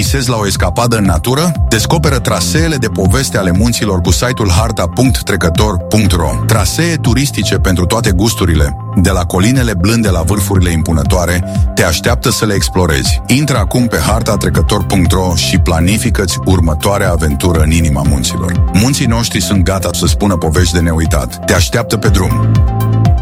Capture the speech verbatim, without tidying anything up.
visezi la o escapadă în natură? Descoperă traseele de poveste ale munților cu site-ul harta punct trecător punct ro. Trasee turistice pentru toate gusturile, de la colinele blânde la vârfurile impunătoare, te așteaptă să le explorezi. Intră acum pe harta trecător punct ro și planifică-ți următoarea aventură în inima munților. Munții noștri sunt gata să spună povești de neuitat. Te așteaptă pe drum.